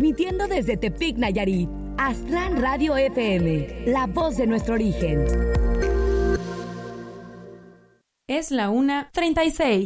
transmitiendo desde Tepic, Nayarit. Aztlán Radio FM, la voz de nuestro origen. Es la 1:36.